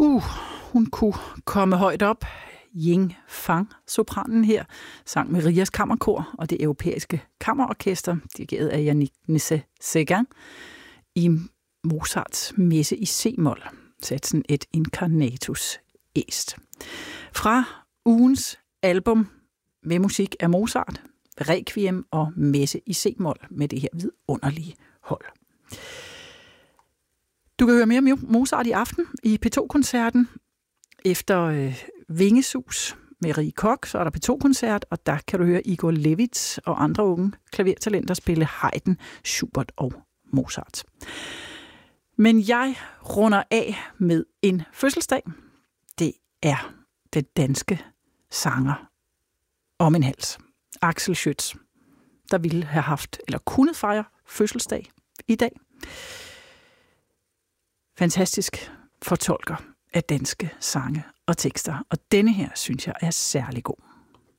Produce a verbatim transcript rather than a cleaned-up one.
Uh, hun kunne komme højt op. Ying Fang, sopranen her, sang med Rias Kammerkor og det europæiske kammerorkester, dirigeret af Yannick Nézet-Séguin, i Mozarts messe i C-mol, satsen et incarnatus est. Fra ugens album med musik af Mozart, Requiem og messe i C-mol med det her vidunderlige hold. Du kan høre mere om Mozart i aften i P to-koncerten. Efter øh, Vingesus med Rie Koch, så er der P to-koncert, og der kan du høre Igor Levitz og andre unge klavertalenter spille Haydn, Schubert og Mozart. Men jeg runder af med en fødselsdag. Det er den danske sanger om en hals, Axel Schütz, der ville have haft, eller kunne fejre fødselsdag i dag. Fantastisk fortolker af danske sange og tekster, og denne her synes jeg er særlig god.